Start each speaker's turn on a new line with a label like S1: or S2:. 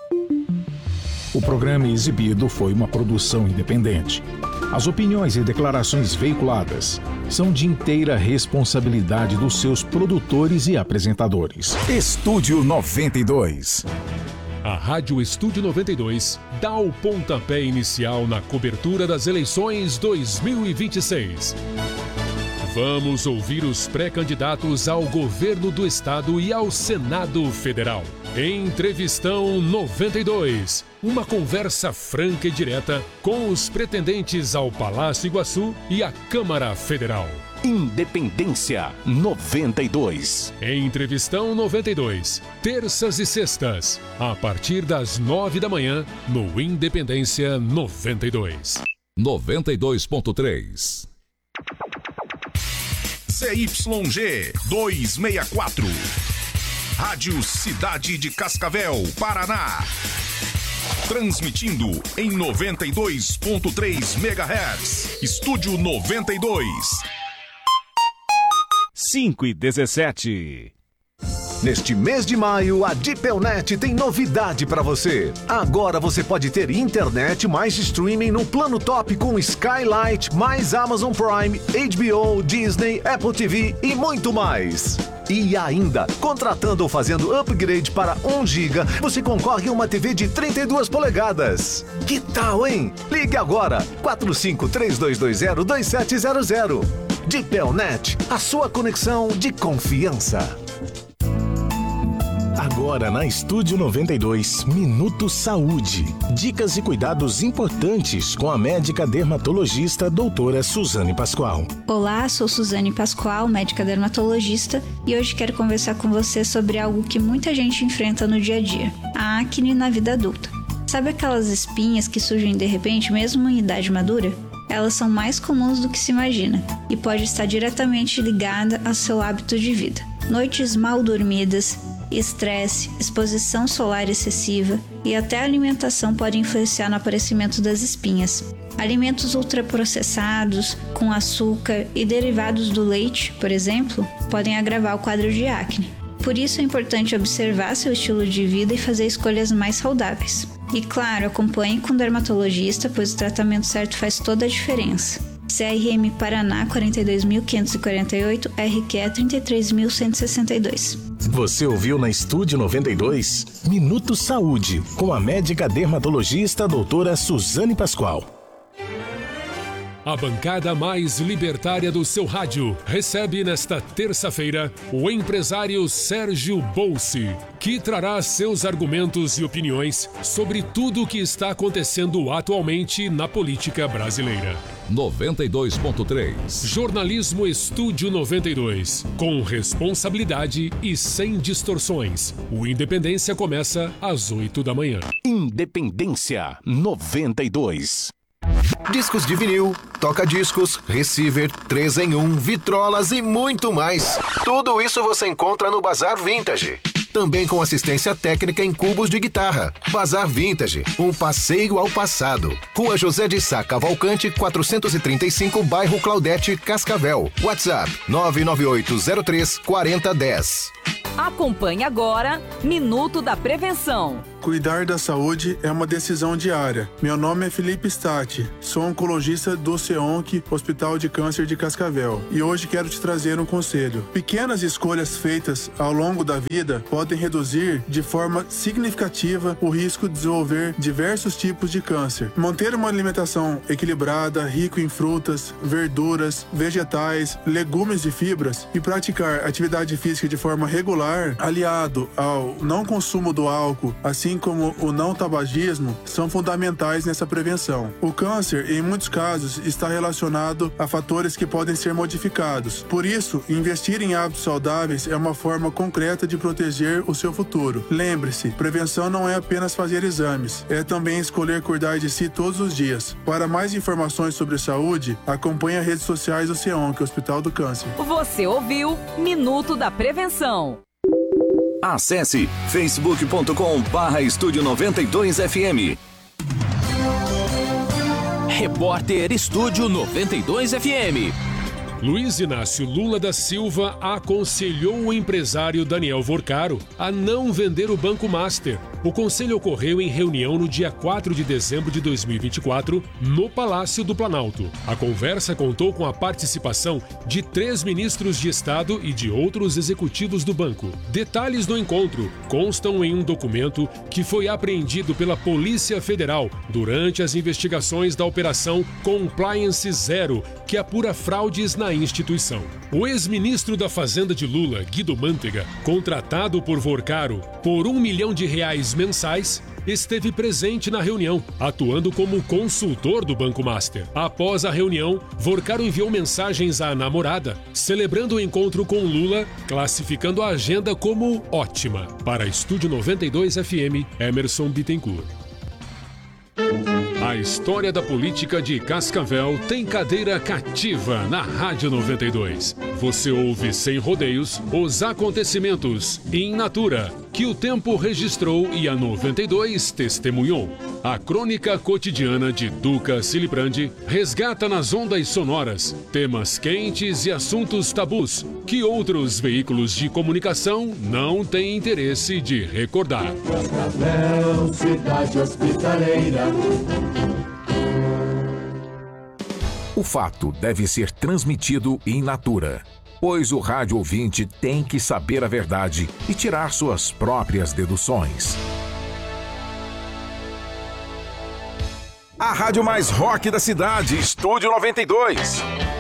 S1: O programa exibido foi uma produção independente. As opiniões e declarações veiculadas são de inteira responsabilidade dos seus produtores e apresentadores. Estúdio 92.
S2: A Rádio Estúdio 92 dá o pontapé inicial na cobertura das eleições 2026. Vamos ouvir os pré-candidatos ao governo do estado e ao Senado Federal. Entrevistão 92. Uma conversa franca e direta com os pretendentes ao Palácio Iguaçu e à Câmara Federal.
S3: Independência 92.
S2: Entrevistão 92. Terças e sextas, a partir das 9 da manhã, no Independência 92.
S3: 92.3.
S4: CYG 264. Rádio Cidade de Cascavel, Paraná. Transmitindo em 92.3 MHz. Estúdio 92.
S3: 5:17.
S5: Neste mês de maio, a Dipelnet tem novidade para você. Agora você pode ter internet mais streaming no plano top com Skylight, mais Amazon Prime, HBO, Disney, Apple TV e muito mais. E ainda, contratando ou fazendo upgrade para 1 GB, você concorre a uma TV de 32 polegadas. Que tal, hein? Ligue agora, 4532202700. Dipelnet, a sua conexão de confiança.
S1: Agora na Estúdio 92, Minuto Saúde. Dicas e cuidados importantes com a médica dermatologista doutora Suzane Pascoal.
S6: Olá, sou Suzane Pascoal, médica dermatologista, e hoje quero conversar com você sobre algo que muita gente enfrenta no dia a dia: a acne na vida adulta. Sabe aquelas espinhas que surgem de repente mesmo em idade madura? Elas são mais comuns do que se imagina e pode estar diretamente ligada ao seu hábito de vida. Noites mal dormidas, estresse, exposição solar excessiva e até a alimentação podem influenciar no aparecimento das espinhas. Alimentos ultraprocessados, com açúcar e derivados do leite, por exemplo, podem agravar o quadro de acne. Por isso é importante observar seu estilo de vida e fazer escolhas mais saudáveis. E claro, acompanhe com o dermatologista, pois o tratamento certo faz toda a diferença. CRM Paraná 42.548, RQ 33.162.
S1: Você ouviu na Estúdio 92, Minuto Saúde, com a médica dermatologista doutora Suzane Pascoal.
S2: A bancada mais libertária do seu rádio recebe nesta terça-feira o empresário Sérgio Bolsi, que trará seus argumentos e opiniões sobre tudo o que está acontecendo atualmente na política brasileira.
S3: 92.3.
S2: Jornalismo Estúdio 92. Com responsabilidade e sem distorções. O Independência começa às 8 da manhã.
S3: Independência 92.
S5: Discos de vinil, toca-discos, receiver, 3 em 1, vitrolas e muito mais. Tudo isso você encontra no Bazar Vintage. Também com assistência técnica em cubos de guitarra. Bazar Vintage, um passeio ao passado. Rua José de Sá Cavalcante, 435, bairro Claudete, Cascavel. WhatsApp 998034010.
S7: Acompanhe agora Minuto da Prevenção.
S8: Cuidar da saúde é uma decisão diária. Meu nome é Felipe Stati, sou oncologista do CEONC, Hospital de Câncer de Cascavel, e hoje quero te trazer um conselho. Pequenas escolhas feitas ao longo da vida podem reduzir de forma significativa o risco de desenvolver diversos tipos de câncer. Manter uma alimentação equilibrada, rica em frutas, verduras, vegetais, legumes e fibras e praticar atividade física de forma regular, aliado ao não consumo do álcool, assim como o não tabagismo, são fundamentais nessa prevenção. O câncer, em muitos casos, está relacionado a fatores que podem ser modificados. Por isso, investir em hábitos saudáveis é uma forma concreta de proteger o seu futuro. Lembre-se, prevenção não é apenas fazer exames, é também escolher cuidar de si todos os dias. Para mais informações sobre saúde, acompanhe as redes sociais do CEONC, Hospital do Câncer.
S7: Você ouviu Minuto da Prevenção.
S3: Acesse facebook.com/Estúdio 92FM. Repórter Estúdio 92FM.
S2: Luiz Inácio Lula da Silva aconselhou o empresário Daniel Vorcaro a não vender o Banco Master O conselho ocorreu em reunião no dia 4 de dezembro de 2024, no Palácio do Planalto. A conversa contou com a participação de 3 ministros de Estado e de outros executivos do banco. Detalhes do encontro constam em um documento que foi apreendido pela Polícia Federal durante as investigações da Operação Compliance Zero, que apura fraudes na instituição. O ex-ministro da Fazenda de Lula, Guido Mantega, contratado por Vorcaro por R$1 milhão mensais, esteve presente na reunião, atuando como consultor do Banco Master. Após a reunião, Vorcaro enviou mensagens à namorada, celebrando o encontro com Lula, classificando a agenda como ótima. Para Estúdio 92 FM, Emerson Bittencourt. A história da política de Cascavel tem cadeira cativa na Rádio 92. Você ouve sem rodeios os acontecimentos in natura que o tempo registrou e a 92 testemunhou. A crônica cotidiana de Duca Silibrandi resgata nas ondas sonoras temas quentes e assuntos tabus que outros veículos de comunicação não têm interesse de recordar.
S9: Cascavel, cidade hospitaleira.
S3: O fato deve ser transmitido in natura, pois o rádio ouvinte tem que saber a verdade e tirar suas próprias deduções. A rádio mais rock da cidade, Estúdio 92.